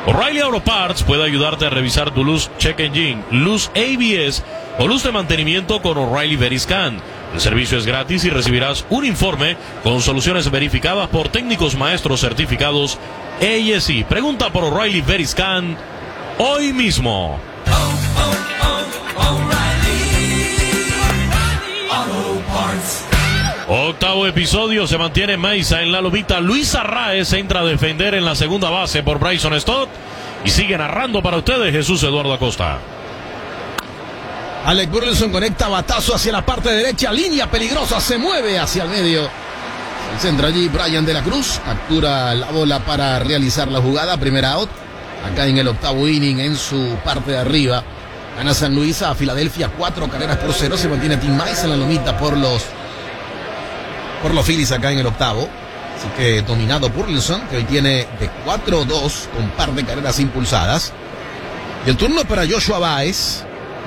O'Reilly Auto Parts puede ayudarte a revisar tu luz check engine, luz ABS o luz de mantenimiento con O'Reilly Veriscan. El servicio es gratis y recibirás un informe con soluciones verificadas por técnicos maestros certificados ASE. Pregunta por O'Reilly Veriscan hoy mismo. Octavo episodio, se mantiene Mesa en la lomita. Luis Arraez entra a defender en la segunda base por Bryson Stott. Y sigue narrando para ustedes Jesús Eduardo Acosta. Alec Burleson conecta batazo hacia la parte derecha. Línea peligrosa, se mueve hacia el medio. Se centra allí Brian de la Cruz. Captura la bola para realizar la jugada. Primera out. Acá en el octavo inning en su parte de arriba. Gana San Luis a Filadelfia 4-0. Se mantiene Tim Mize en la lomita por los Phillies acá en el octavo. Así que dominado Burleson, que hoy tiene de 4-2 con par de carreras impulsadas. Y el turno para Joshua Baez.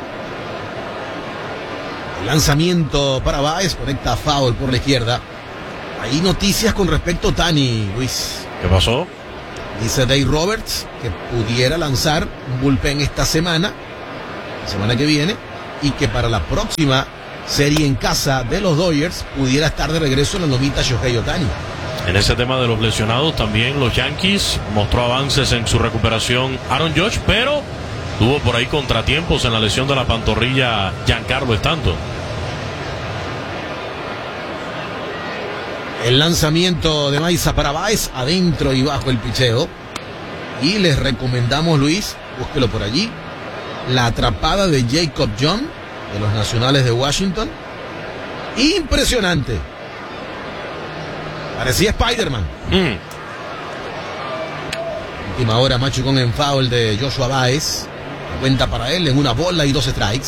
El lanzamiento para Baez, conecta foul por la izquierda. Hay noticias con respecto a Tani, Luis. ¿Qué pasó? Dice Dave Roberts que pudiera lanzar un bullpen esta semana, la semana que viene, y que para la próxima serie en casa de los Dodgers pudiera estar de regreso en la lomita Shohei Ohtani. En ese tema de los lesionados, también los Yankees mostró avances en su recuperación Aaron Judge, pero tuvo por ahí contratiempos en la lesión de la pantorrilla Giancarlo Stanton. El lanzamiento de Maiza para Baez, adentro y bajo el picheo. Y les recomendamos, Luis, búsquelo por allí, la atrapada de Jacob John de los Nacionales de Washington. Impresionante. Parecía Spider-Man. Última hora, machucón en foul de Joshua Baez. Cuenta para él en 1 bola y 2 strikes.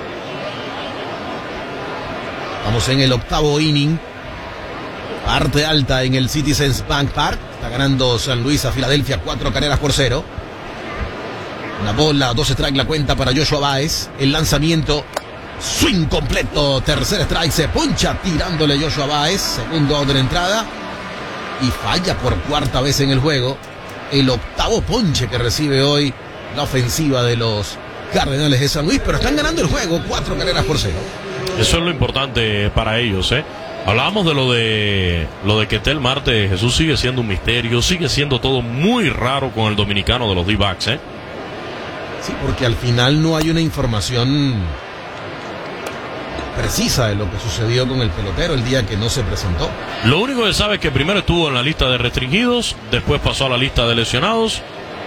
Vamos en el octavo inning. Parte alta en el Citizens Bank Park. Está ganando San Luis a Filadelfia 4-0. 1 bola, 2 strikes la cuenta para Joshua Baez. El lanzamiento, swing completo, tercer strike, se puncha tirándole Joshua Baez. Segundo out de la entrada. Y falla por cuarta vez en el juego. El octavo ponche que recibe hoy la ofensiva de los Cardenales de San Luis. Pero están ganando el juego 4-0. Eso es lo importante para ellos, ¿eh? Hablábamos de lo de Ketel Marte. Jesús, sigue siendo un misterio, sigue siendo todo muy raro con el dominicano de los D-backs, ¿eh? Sí, porque al final no hay una información precisa de lo que sucedió con el pelotero el día que no se presentó. Lo único que sabe es que primero estuvo en la lista de restringidos, después pasó a la lista de lesionados.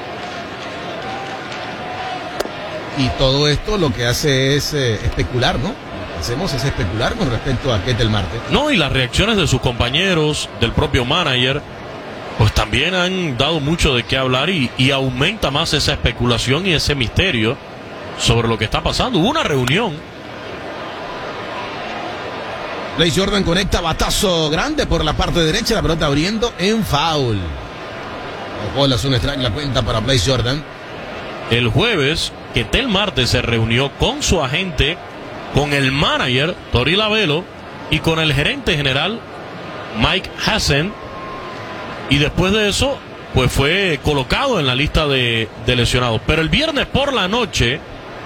Y todo esto lo que hace es especular, ¿no? Hacemos es especular con respecto a Ketel Marte. No, y las reacciones de sus compañeros, del propio manager, pues también han dado mucho de qué hablar y aumenta más esa especulación y ese misterio sobre lo que está pasando. Hubo una reunión. Blaze Jordan conecta batazo grande por la parte derecha, la pelota abriendo en foul. 2 bolas, 1 strike la cuenta para Blaze Jordan. El jueves, Ketel Marte se reunió con su agente, con el manager Tori Lavelo y con el gerente general Mike Hassen, y después de eso pues fue colocado en la lista de lesionados. Pero el viernes por la noche,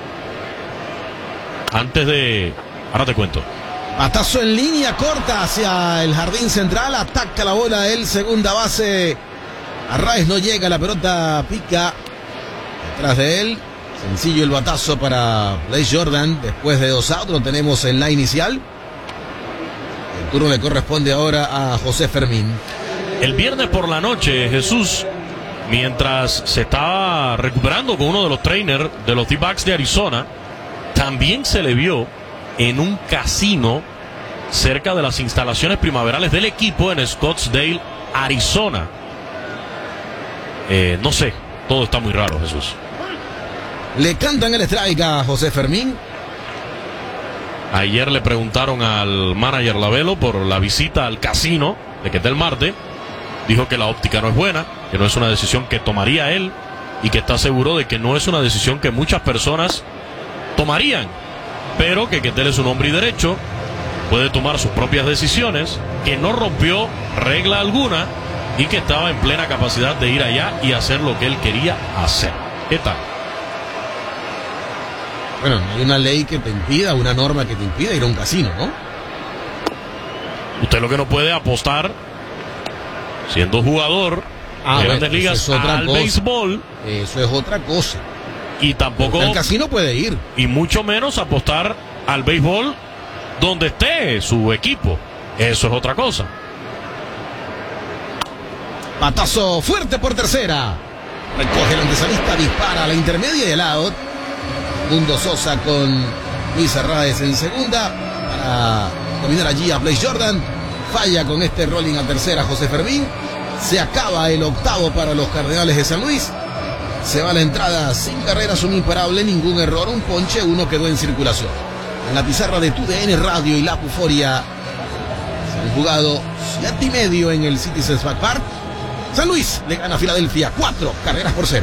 ahora te cuento, batazo en línea corta hacia el jardín central, ataca la bola el segunda base Arraez, no llega, la pelota pica detrás de él. Sencillo el batazo para Blaze Jordan. Después de 2 outs lo tenemos en la inicial. El turno le corresponde ahora a José Fermín. El viernes por la noche, Jesús, mientras se estaba recuperando con uno de los trainers de los D-backs de Arizona, también se le vio en un casino cerca de las instalaciones primaverales del equipo en Scottsdale, Arizona. No sé, todo está muy raro, Jesús. Le cantan el strike a José Fermín. Ayer le preguntaron al manager Lavelo por la visita al casino de Ketel Marte. Dijo que la óptica no es buena, que no es una decisión que tomaría él y que está seguro de que no es una decisión que muchas personas tomarían, pero que Ketel es un hombre y derecho, puede tomar sus propias decisiones, que no rompió regla alguna y que estaba en plena capacidad de ir allá y hacer lo que él quería hacer. ¿Qué tal? Bueno, no hay una ley que te impida, una norma que te impida ir a un casino, ¿no? Usted lo que no puede apostar, siendo jugador de Grandes Ligas, al béisbol. Eso es otra cosa. Y tampoco al casino puede ir. Y mucho menos apostar al béisbol donde esté su equipo. Eso es otra cosa. Patazo fuerte por tercera. Recoge el antesalista, dispara a la intermedia y el out. Mundo Sosa con Luis Arraez en segunda para dominar allí a Blaze Jordan. Falla con este rolling a tercera José Fermín. Se acaba el octavo para los Cardenales de San Luis. Se va la entrada sin carreras, un imparable, ningún error, un ponche, uno quedó en circulación. En la pizarra de TUDN Radio y La Puforia se han jugado 7:30 en el Citizens Bank Park. San Luis le gana a Filadelfia 4-0.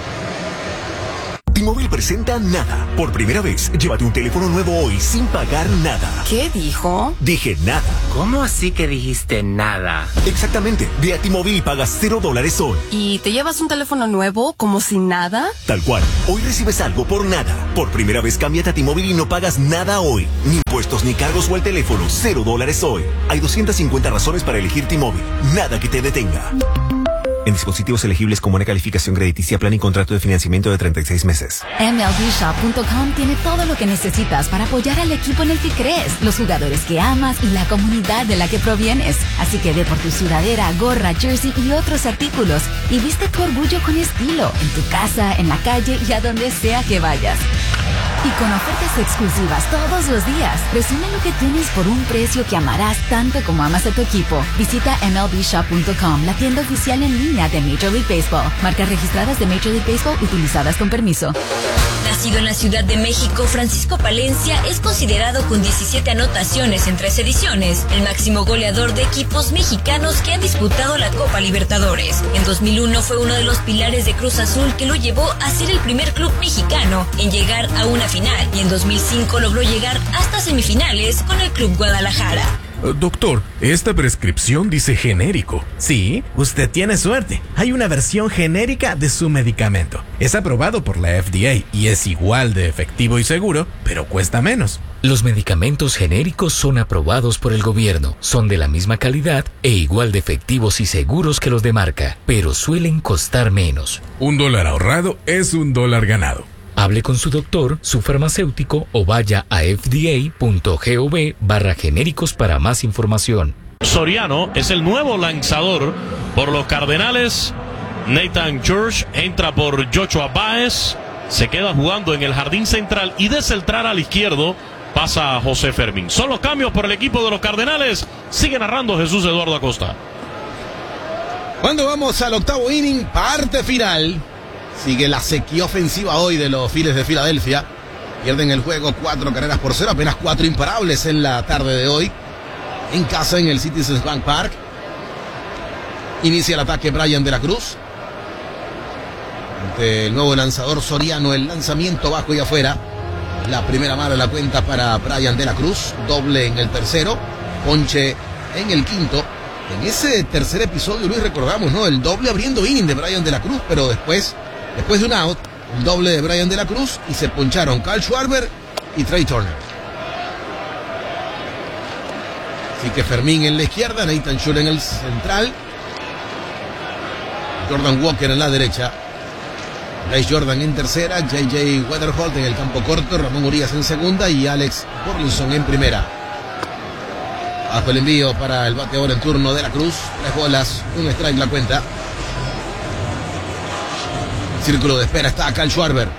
T-Mobile presenta Nada. Por primera vez, llévate un teléfono nuevo hoy sin pagar nada. ¿Qué dijo? Dije nada. ¿Cómo así que dijiste nada? Exactamente. Ve a T-Mobile y pagas $0 hoy. ¿Y te llevas un teléfono nuevo como sin nada? Tal cual. Hoy recibes algo por nada. Por primera vez, cámbiate a T-Mobile y no pagas nada hoy. Ni impuestos, ni cargos o el teléfono. $0 hoy. Hay 250 razones para elegir T-Mobile. Nada que te detenga. En dispositivos elegibles con buena calificación crediticia, plan y contrato de financiamiento de 36 meses. MLBshop.com tiene todo lo que necesitas para apoyar al equipo en el que crees, los jugadores que amas y la comunidad de la que provienes. Así que ve por tu sudadera, gorra, jersey y otros artículos y viste tu orgullo con estilo, en tu casa, en la calle y a donde sea que vayas. Y con ofertas exclusivas todos los días, resume lo que tienes por un precio que amarás tanto como amas a tu equipo. Visita MLBshop.com, la tienda oficial en línea de Major League Baseball. Marcas registradas de Major League Baseball utilizadas con permiso. Nacido en la Ciudad de México, Francisco Palencia es considerado con 17 anotaciones en 3 ediciones, el máximo goleador de equipos mexicanos que han disputado la Copa Libertadores. En 2001 fue uno de los pilares de Cruz Azul que lo llevó a ser el primer club mexicano en llegar a una final, y en 2005 logró llegar hasta semifinales con el Club Guadalajara. Doctor, esta prescripción dice genérico. Sí, usted tiene suerte. Hay una versión genérica de su medicamento. Es aprobado por la FDA y es igual de efectivo y seguro, pero cuesta menos. Los medicamentos genéricos son aprobados por el gobierno, son de la misma calidad e igual de efectivos y seguros que los de marca, pero suelen costar menos. $1 ahorrado es $1 ganado. Hable con su doctor, su farmacéutico o vaya a fda.gov/genéricos para más información. Soriano es el nuevo lanzador por los Cardenales. Nathan George entra por Joshua Baez. Se queda jugando en el jardín central y de central al izquierdo pasa a José Fermín. Son los cambios por el equipo de los Cardenales. Sigue narrando Jesús Eduardo Acosta. Cuando vamos al octavo inning, parte final. Sigue la sequía ofensiva hoy de los Phillies de Filadelfia. Pierden el juego 4-0, apenas 4 imparables en la tarde de hoy. En casa en el Citizens Bank Park. Inicia el ataque Bryan de la Cruz. Ante el nuevo lanzador Soriano, el lanzamiento bajo y afuera. La primera mala la cuenta para Bryan de la Cruz. Doble en el tercero. Ponche en el quinto. En ese tercer episodio, Luis, recordamos, ¿no? El doble abriendo inning de Bryan de la Cruz, pero después de un out, el doble de Bryan de la Cruz y se poncharon Kyle Schwarber y Trey Turner. Así que Fermín en la izquierda, Nathan Schultz en el central, Jordan Walker en la derecha, Blaze Jordan en tercera, J.J. Weatherholt en el campo corto, Ramón Urias en segunda y Alex Burleson en primera. Bajo el envío para el bateador en turno de la Cruz, 3 bolas, un strike la cuenta. Círculo de espera está Kyle Schwarber.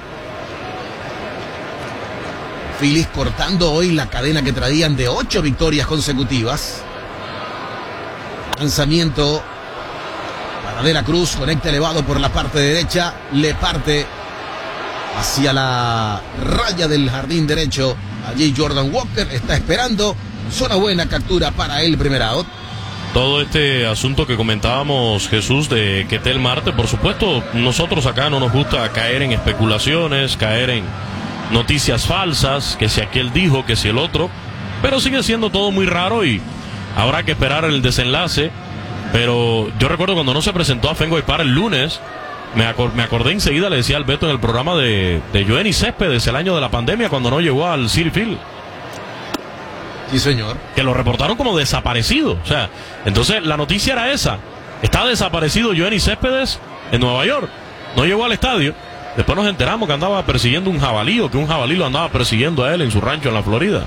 Phillies cortando hoy la cadena que traían de 8 victorias consecutivas. Lanzamiento para De la Cruz, conecta elevado por la parte derecha, le parte hacia la raya del jardín derecho. Allí Jordan Walker está esperando. Zona buena, captura para el primer out. Todo este asunto que comentábamos, Jesús, de Ketel Marte, por supuesto, nosotros acá no nos gusta caer en especulaciones, caer en noticias falsas, que si aquel dijo, que si el otro, pero sigue siendo todo muy raro y habrá que esperar el desenlace Pero yo recuerdo cuando no se presentó a Fenway Park el lunes, me acordé enseguida, le decía al Beto en el programa de Yoenis Céspedes el año de la pandemia, cuando no llegó al Citi Field. Sí, señor. Que lo reportaron como desaparecido. O sea, entonces la noticia era esa. Está desaparecido Yoenis Céspedes en Nueva York. No llegó al estadio. Después nos enteramos que andaba persiguiendo un jabalí, o que un jabalí lo andaba persiguiendo a él en su rancho en la Florida.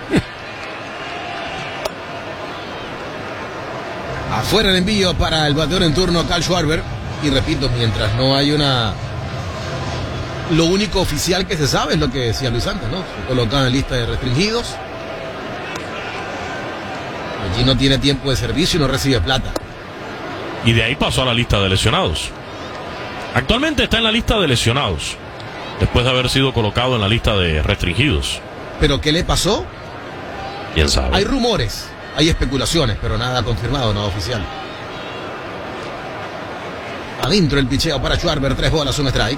Afuera el envío para el bateador en turno, Kyle Schwarber. Y repito, mientras no hay una... Lo único oficial que se sabe es lo que decía Luis antes, ¿no? Se colocaba en lista de restringidos. Allí no tiene tiempo de servicio y no recibe plata. Y de ahí pasó a la lista de lesionados. Actualmente está en la lista de lesionados, después de haber sido colocado en la lista de restringidos. ¿Pero qué le pasó? ¿Quién sabe? Hay rumores, hay especulaciones, pero nada confirmado, nada oficial. Adentro el picheo para Schwarber, 3 bolas, un strike.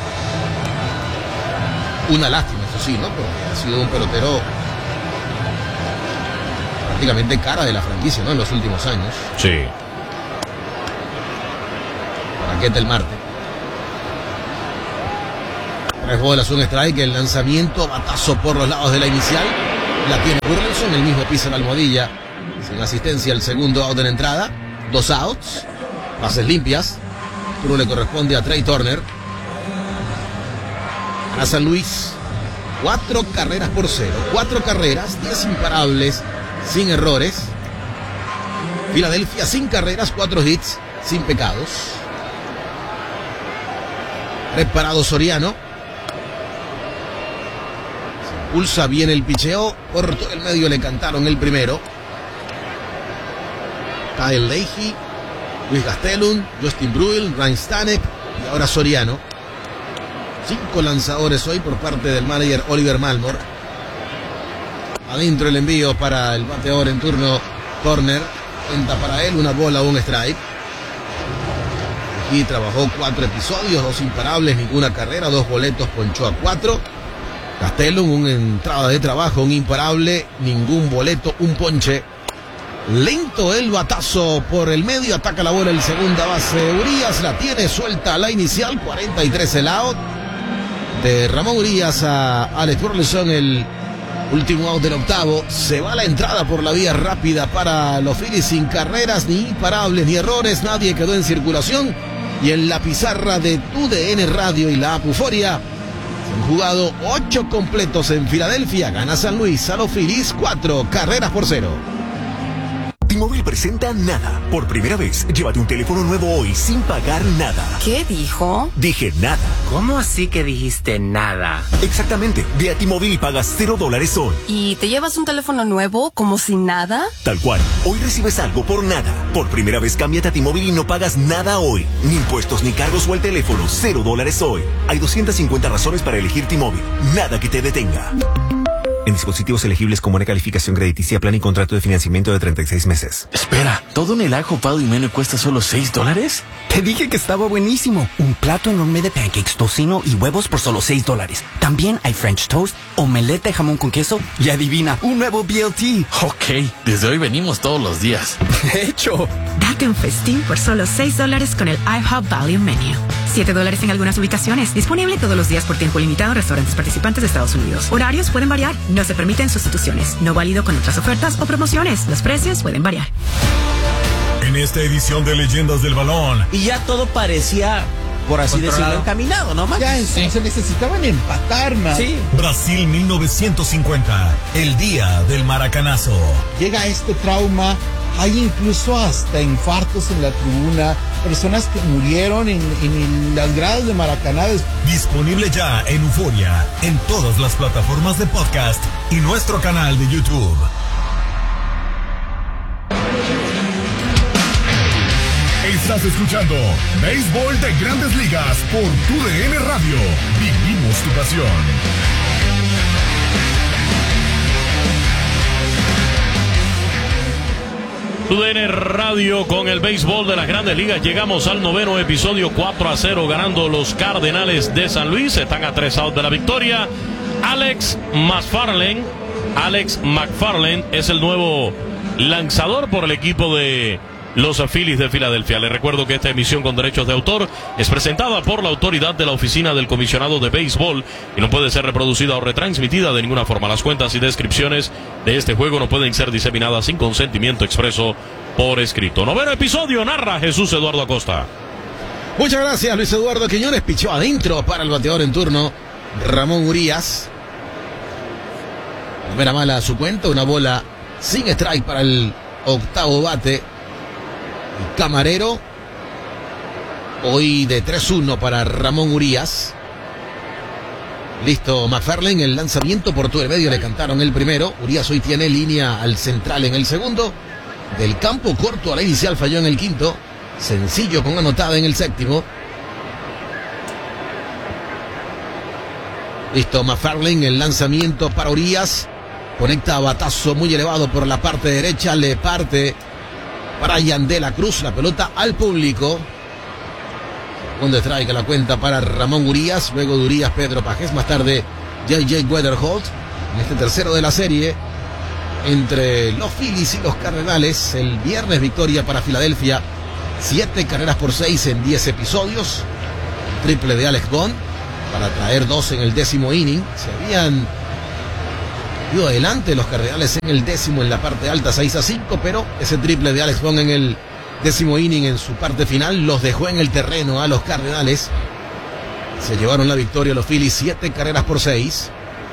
Una lástima, eso sí, ¿no? Porque ha sido un pelotero prácticamente cara de la franquicia, ¿no? En los últimos años. Sí. Raqueta el Marte. 3 bolas, un strike, el lanzamiento, batazo por los lados de la inicial. La tiene Burleson, el mismo pisa la almohadilla. Sin asistencia, el segundo out de la entrada. 2 outs, bases limpias. Turno le corresponde a Trey Turner. A San Luis, 4 carreras por 0. 4 carreras, 10 imparables, sin errores. Filadelfia, sin carreras, 4 hits, sin pecados. Preparado Soriano. Pulsa bien el picheo. Por todo el medio le cantaron el primero. Kyle Leahy, Luis Gastelum, Justin Bruihl, Ryan Stanek y ahora Soriano. 5 lanzadores hoy por parte del manager Oliver Malmore. Adentro el envío para el bateador en turno Turner. Cuenta para él, 1 bola, 1 strike. Aquí trabajó 4 episodios, 2 imparables, ninguna carrera, 2 boletos, ponchó a 4. Gastelum, una entrada de trabajo, un imparable, ningún boleto, un ponche. Lento el batazo por el medio, ataca la bola el segunda base Urías, la tiene suelta a la inicial, 43 el out de Ramón Urías a Alex Burleson, el último out del octavo. Se va la entrada por la vía rápida para los Phillies, sin carreras, ni imparables, ni errores, nadie quedó en circulación. Y en la pizarra de TUDN Radio y la Apuforia se han jugado 8 completos en Filadelfia. Gana San Luis a los Phillies 4 carreras por 0. T-Mobile presenta Nada. Por primera vez, llévate un teléfono nuevo hoy sin pagar nada. ¿Qué dijo? Dije nada. ¿Cómo así que dijiste nada? Exactamente. Ve a T-Mobile y pagas $0 hoy. ¿Y te llevas un teléfono nuevo como si nada? Tal cual. Hoy recibes algo por nada. Por primera vez, cámbiate a T-Mobile y no pagas nada hoy. Ni impuestos, ni cargos o el teléfono. $0 hoy. Hay 250 razones para elegir T-Mobile. Nada que te detenga. En dispositivos elegibles con buena calificación crediticia, plan y contrato de financiamiento de 36 meses. Espera, ¿todo en el ajo pado y menú cuesta solo $6? Te dije que estaba buenísimo. Un plato enorme de pancakes, tocino y huevos por solo $6. También hay French toast, omelette de jamón con queso y adivina, un nuevo BLT. Ok, desde hoy venimos todos los días. De hecho, date un festín por solo $6 con el IHOP Value Menu. $7 en algunas ubicaciones. Disponible todos los días por tiempo limitado en restaurantes participantes de Estados Unidos. Horarios pueden variar. No se permiten sustituciones. No válido con otras ofertas o promociones. Los precios pueden variar. En esta edición de Leyendas del Balón. Y ya todo parecía, por así decirlo, encaminado, ¿no, Max? Ya se necesitaban empatar, man. Sí. Brasil 1950. El día del maracanazo. Llega este trauma. Hay incluso hasta infartos en la tribuna, personas que murieron en las gradas de Maracaná. Disponible ya en Euforia, en todas las plataformas de podcast y nuestro canal de YouTube. Estás escuchando Béisbol de Grandes Ligas por TUDN Radio. Vivimos tu pasión. TUDN Radio con el béisbol de las Grandes Ligas. Llegamos al 9º episodio, 4-0 ganando los Cardenales de San Luis. Están a 3 outs de la victoria. Alex McFarland es el nuevo lanzador por el equipo de los Phillies de Filadelfia. Les recuerdo que esta emisión con derechos de autor es presentada por la autoridad de la Oficina del Comisionado de Béisbol y no puede ser reproducida o retransmitida de ninguna forma. Las cuentas y descripciones de este juego no pueden ser diseminadas sin consentimiento expreso por escrito. Noveno episodio, narra Jesús Eduardo Acosta. Muchas gracias, Luis Eduardo Quiñones. Pichó adentro para el bateador en turno, Ramón Urias. Primera mala a su cuenta, una bola sin strike para el octavo bate. Y Camarero. Hoy de 3-1 para Ramón Urias. Listo McFarlane, el lanzamiento por todo el medio, le cantaron el primero. Urias hoy tiene línea al central en el segundo. Del campo corto a la inicial falló en el quinto. Sencillo con anotada en el séptimo. Listo McFarlane, el lanzamiento para Urias. Conecta a batazo muy elevado por la parte derecha. Le parte Brian de la Cruz. La pelota al público. Segundo strike a la cuenta para Ramón Urias. Luego de Urias, Pedro Pajés. Más tarde, J.J. Weatherholt. En este tercero de la serie entre los Phillies y los Cardenales. El viernes victoria para Filadelfia. 7 carreras por 6 en 10 episodios. Triple de Alex Bond para traer 2 en el 10º inning. Se habían ido adelante los Cardenales en el 10º en la parte alta, 6-5, pero ese triple de Alex Bond en el 10º inning en su parte final los dejó en el terreno a los Cardenales. Se llevaron la victoria los Phillies, 7 carreras por 6.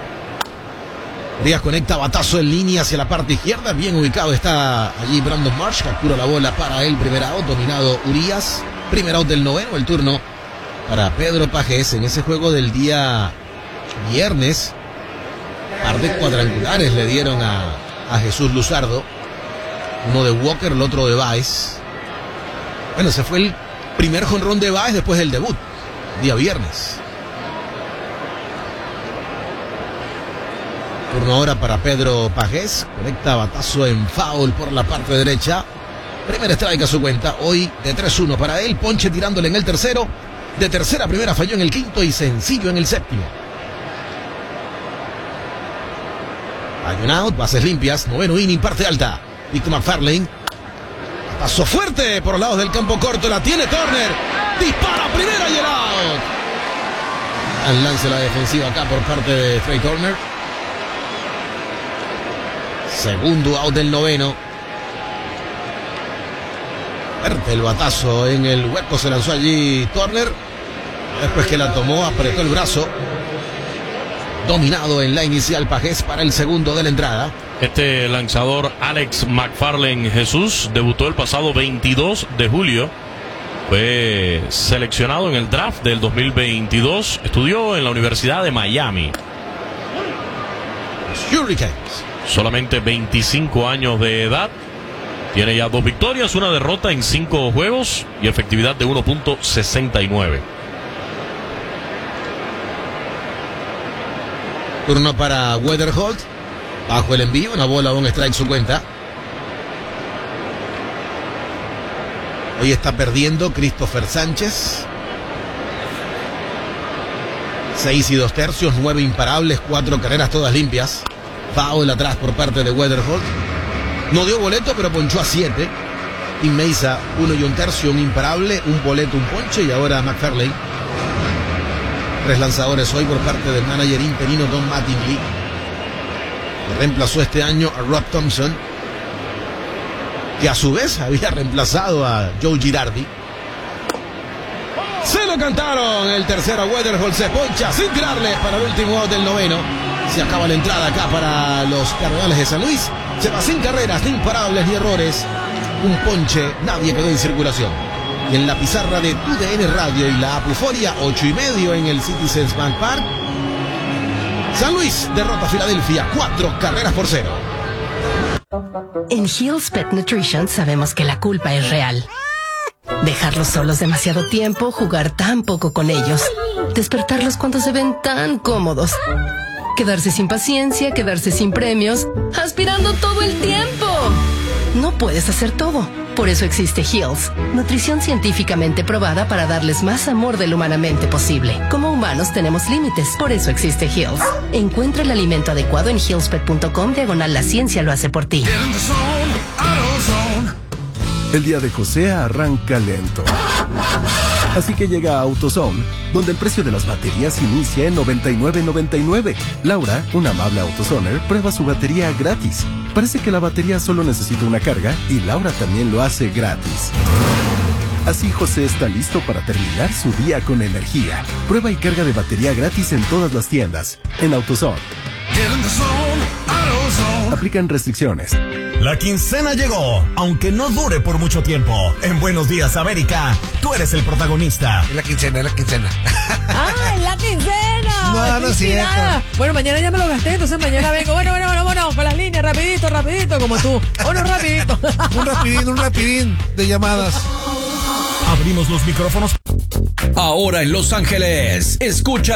Urias conecta batazo en línea hacia la parte izquierda. Bien ubicado está allí Brandon Marsh. Captura la bola para el primer out. Dominado Urias. Primer out del noveno. El turno para Pedro Pajés en ese juego del día viernes. Par de cuadrangulares le dieron a Jesús Luzardo. Uno de Walker, el otro de Baez. Bueno, ese fue el primer jonrón de Baez después del debut. Día viernes. Turno ahora para Pedro Pajés. Conecta batazo en foul por la parte derecha. Primer strike a su cuenta. Hoy de 3-1 para él. Ponche tirándole en el tercero. De tercera a primera falló en el quinto y sencillo en el séptimo. Hay un out, bases limpias. Noveno inning, parte alta. Víctor McFarlane. Paso fuerte por los lados del campo corto. La tiene Turner. Dispara primera y el out. Al lance la defensiva acá por parte de Trey Turner. Segundo out del noveno. Fuerte el batazo en el hueco. Se lanzó allí Turner. Después que la tomó, apretó el brazo. Dominado en la inicial Pajés para el segundo de la entrada. Este lanzador Alex McFarlane Jesús debutó el pasado 22 de julio. Fue seleccionado en el draft del 2022. Estudió en la Universidad de Miami. Los Hurricanes. Solamente 25 años de edad. Tiene ya 2 victorias, una derrota en 5 juegos y efectividad de 1.69. Turno para Weatherholt. Bajo el envío, una bola, un strike su cuenta. Hoy está perdiendo Christopher Sánchez. 6 2/3, 9 imparables, 4 carreras todas limpias. Foul atrás por parte de Weatherholt. No dio boleto, pero ponchó a 7. Tim Mesa, 1 1/3, un imparable, un boleto, un ponche. Y ahora McFarlane. 3 lanzadores hoy por parte del manager interino Don Mattingly, que reemplazó este año a Rob Thompson, que a su vez había reemplazado a Joe Girardi. Se lo cantaron. El tercero, Weatherholt se poncha sin tirarle para el último out del noveno. Se acaba la entrada acá para los Cardenales de San Luis. Se va sin carreras, ni imparables ni errores. Un ponche, nadie quedó en circulación. Y en la pizarra de TUDN Radio y la Apuforia, 8:30 en el Citizens Bank Park. San Luis derrota a Filadelfia, 4 carreras por 0. En Hill's Pet Nutrition sabemos que la culpa es real. Dejarlos solos demasiado tiempo, jugar tan poco con ellos, despertarlos cuando se ven tan cómodos, quedarse sin paciencia, quedarse sin premios, aspirando todo el tiempo. No puedes hacer todo. Por eso existe Hill's, nutrición científicamente probada para darles más amor del humanamente posible. Como humanos tenemos límites, por eso existe Hill's. Encuentra el alimento adecuado en hillspet.com/la ciencia lo hace por ti. El día de José arranca lento. Así que llega a AutoZone, donde el precio de las baterías inicia en $99.99. Laura, una amable AutoZoner, prueba su batería gratis. Parece que la batería solo necesita una carga y Laura también lo hace gratis. Así José está listo para terminar su día con energía. Prueba y carga de batería gratis en todas las tiendas. En AutoZone. Aplican restricciones. La quincena llegó, aunque no dure por mucho tiempo. En Buenos Días, América, tú eres el protagonista. Es la quincena. ¡Ah, es la quincena! No es cierto. Bueno, mañana ya me lo gasté, entonces mañana vengo. Bueno, vámonos, con las líneas, rapidito, como tú. Vámonos rapidito. Un rapidín de llamadas. Abrimos los micrófonos. Ahora en Los Ángeles, escucha